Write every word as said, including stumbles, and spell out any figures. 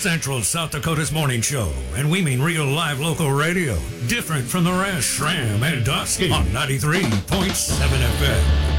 Central South Dakota's morning show, and we mean real live local radio. Different from the rest, Shram and Dusty on ninety-three point seven F M.